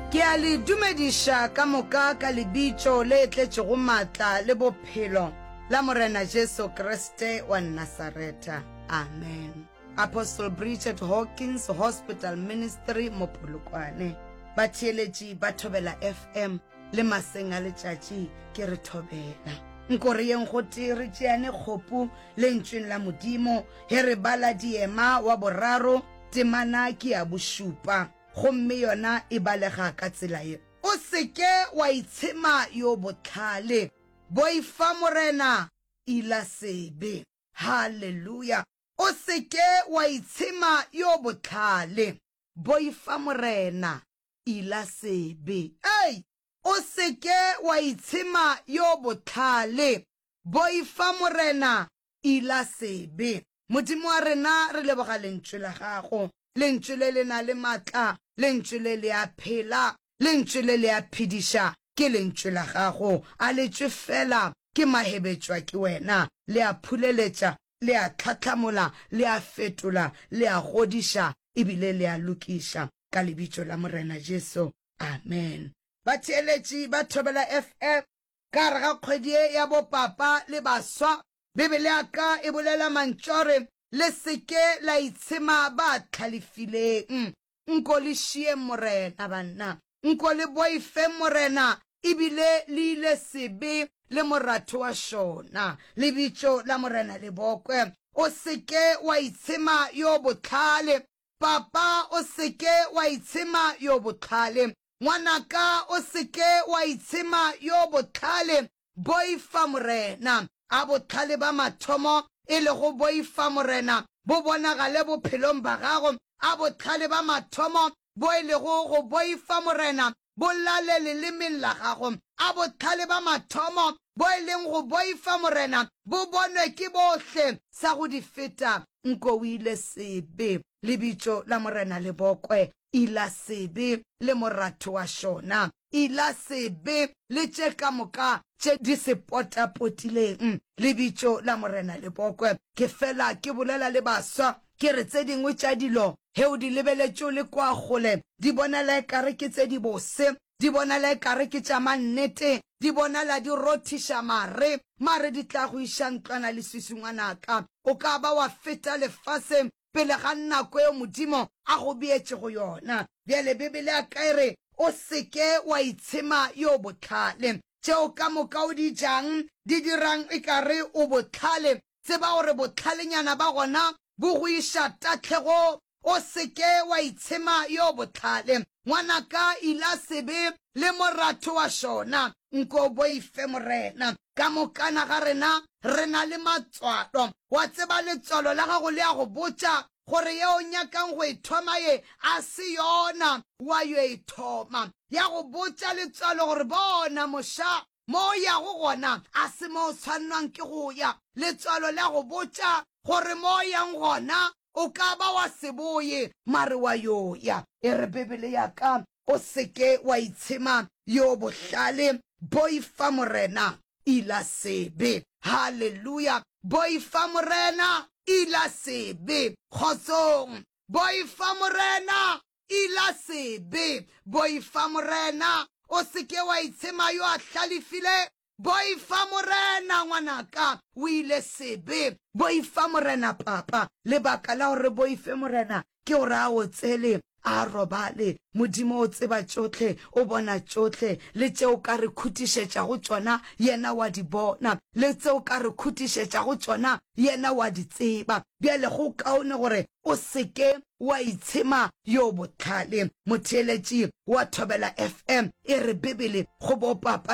Ke a le dumedisha ka moka ka lebitso le tletšego maatla le bophelo la Morena Jesu Kriste wa Nazareta. Amen. Apostle Bridget Hawkins Hospital Ministry Mopolokwane. Batheeletši ba Thobela FM le maseng a letšatši ke re thobela. Nkore yeng go te re tšeane kgopu le ntšweng la modimo he re bala diema wa boraro temana ke ya bošupa. Gomme yona e balega ka tsela ye. O seke wa itshema yo botlhale. Boifa morena ila sebe. Hallelujah. O seke wa itshema yo botlhale. Boifa morena ila sebe. Hey! O seke wa itshema yo botlhale. Boifa morena ila sebe. Modimo wa rena re leboga lentswe la gago. Lentswe le le na le matla. Lentswe le le a phela. Lentswe le le a phidisha. Ke lentswe la gago. A lentswe fela ke mahebetšwa ke wena. Le a phuleletša, le a tlhatlhamola, le a fetola, le a godisha, ebile le a lokiša ka lebitso la Morena Jesu. Amen. Batheeletši ba Thobela FM ka re ga kgwedi ya bopapa le baswa. Bibele ya ka e bolela mantšore le seke la itshema ba tlhalefileng. Nko le šie morena banna. Nko le boife morena. Ebile le ile sebe le moratho wa šona. Lebitso la Morena le bokwe. O seke wa itshema yo botlhale. Papa o seke wa itshema yo botlhale. Ngwanaka o seke wa itshema yo botlhale. Boifa morena. A botlhale ba mathomo e le go boifa morena. Bo bonagale bophelong ba gago. A botlhale ba mathomo bo e le go boifa morena. Bo lale lelemeng la gago. A botlhale ba mathomo bo e leng go boifa morena. Bo bonwe ke bohle sa go di feta. Nko o ile sebe. Lebitso la Morena le bokwe. Ila sebe le moratho wa šona. Ila sebe le tše ka moka tše di se potapotileng. Lebitso la Morena le bokwe. Ke fela ke bolela le baswa. Ke re tse dingwe tša dilo he o di lebeletšo le kwa gole. Di bonala ekare ke tse di bose. Di bonala ekare ke tša mannete. Di bonala di rothiša mare. Mare di tla go iša ntlwana le swisungwanaka. O ka ba wa feta lefase pele ga nako e modimo a go beetše go yona. Bjale Bibele ya ka e re o seke wa itshema yo botlhale. Tšeo ka moka o di jang di dirang ekare o botlhale. Tseba gore botlhalenyana ba gona bo go iša tatlhego. O seke wa itshema yo botlhale. Ngwanaka ila sebe le moratho wa šona. Nko boife morena. Ka mokana ga rena re na le matswalo. Wa tseba letswalo la gago le a go botša gore ye o nyakang go ithoma ye a se yona wa yo ithoma. Ya go botša letswalo gore bona moša mo ya go gona a se mo o tshwannwang ke go ya. Letswalo le a go botša gore mo yang gona o ka ba wa se boye mare wa yo ya. E re Bibele ya ka o seke wa itshema yo bohlale. Boifa morena ila sebe. Hallelujah. Boifa morena ila sebe. Kgotsong. Boifa morena ila sebe. Boifa morena o seke wa itshema yo a hlalefile. Boifa morena ngwanaka o ile sebe. Boifa morena papa. Lebaka la gore boife morena ke gore a o tsele a robale. Modimo o tseba tšohle, o bona tšohle. Le tšeo ka re khutišetša go tšona yena wa di bona. Le tšeo ka re khutišetša go tšona yena wa di tseba. Bjale go kaone gore o seke wa itshema yo botlhale. Motheeletši wa Thobela FM e re Bibele go bo papa